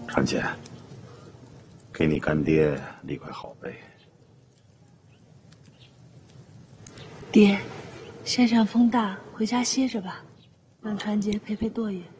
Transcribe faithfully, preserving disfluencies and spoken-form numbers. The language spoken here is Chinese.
传贤，给你干爹立块好碑。 爹，山上风大，回家歇着吧，让传杰陪陪舵爷。